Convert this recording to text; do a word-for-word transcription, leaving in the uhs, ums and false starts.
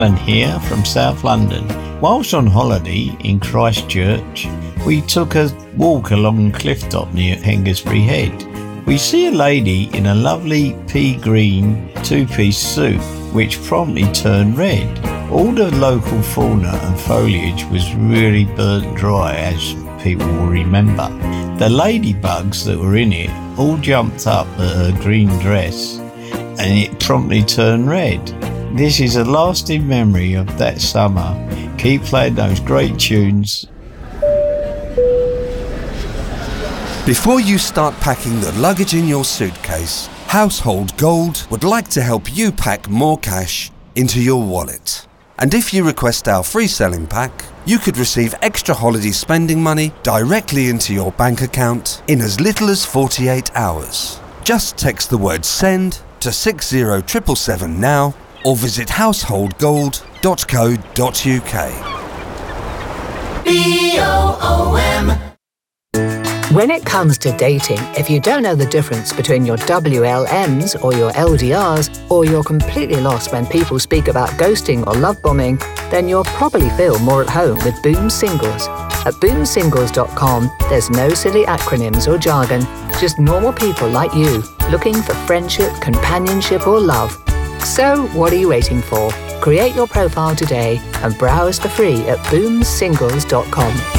And here from South London. Whilst on holiday in Christchurch, we took a walk along cliff top near Hengistbury Head. We see a lady in a lovely pea green two-piece suit, which promptly turned red. All the local fauna and foliage was really burnt dry, as people will remember. The ladybugs that were in it all jumped up at her green dress, and it promptly turned red. This is a lasting memory of that summer. Keep playing those great tunes. Before you start packing the luggage in your suitcase, Household Gold would like to help you pack more cash into your wallet. And if you request our free selling pack, you could receive extra holiday spending money directly into your bank account in as little as forty-eight hours. Just text the word SEND to six zero seven seven seven now, or visit household gold dot co dot uk. B O O M. When it comes to dating, if you don't know the difference between your W L Ms or your L D Rs, or you're completely lost when people speak about ghosting or love bombing, then you'll probably feel more at home with Boom Singles. At boom singles dot com, there's no silly acronyms or jargon, just normal people like you, looking for friendship, companionship or love. So, what are you waiting for? Create your profile today and browse for free at boom singles dot com.